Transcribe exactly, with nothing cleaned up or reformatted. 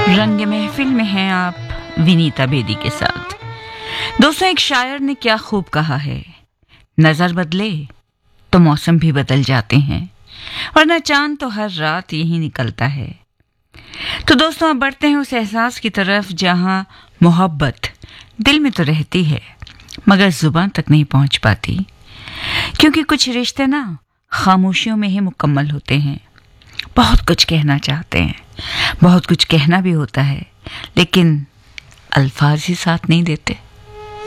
रंग महफिल में हैं आप विनीता बेदी के साथ। दोस्तों, एक शायर ने क्या खूब कहा है, नजर बदले तो मौसम भी बदल जाते हैं, वरना चांद तो हर रात यही निकलता है। तो दोस्तों, अब बढ़ते हैं उस एहसास की तरफ जहां मोहब्बत दिल में तो रहती है मगर जुबान तक नहीं पहुंच पाती, क्योंकि कुछ रिश्ते ना खामोशियों में ही मुकम्मल होते हैं। बहुत कुछ कहना चाहते हैं, बहुत कुछ कहना भी होता है, लेकिन अल्फाज ही साथ नहीं देते।